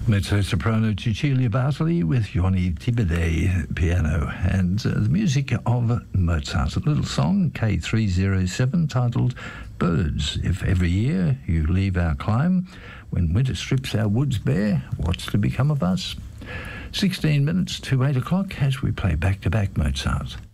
Mezzo-soprano Cecilia Bartoli with Yoni Tibede piano and the music of Mozart. A little song, K307, titled Birds. If every year you leave our clime, when winter strips our woods bare, what's to become of us? 16 minutes to 8 o'clock as we play back-to-back Mozart.